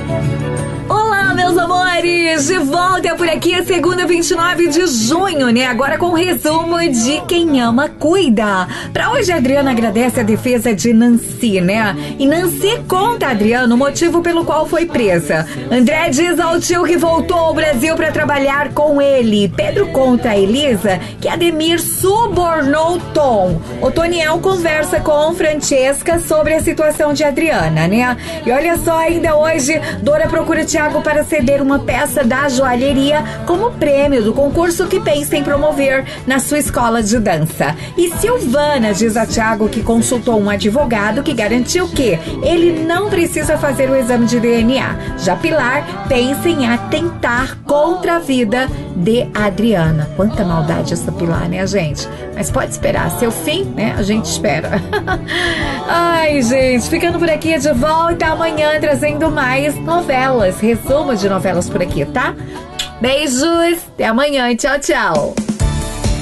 Olá, meus amores! De volta por aqui, a segunda, 29 de junho, né? Agora com o resumo de Quem Ama, Cuida. Pra hoje, a Adriana agradece a defesa de Nancy, né? E Nancy conta a Adriana o motivo pelo qual foi presa. André diz ao tio que voltou ao Brasil pra trabalhar com ele. Pedro conta a Elisa que Ademir subornou Tom. O Toniel conversa com Francesca sobre a situação de Adriana, né? E olha só, ainda hoje, Dora procura Tiago para ceder uma peça da joalheria como prêmio do concurso que pensa em promover na sua escola de dança. E Silvana diz a Tiago que consultou um advogado que garantiu que ele não precisa fazer o exame de DNA. Já Pilar pensa em atentar contra a vida de Adriana. Quanta maldade essa Pilar, né, gente? Mas pode esperar, seu fim, né? A gente espera. Ai, gente, ficando por aqui de volta amanhã trazendo mais novelas, resumo de novelas por aqui, tá? Beijos, até amanhã, tchau, tchau.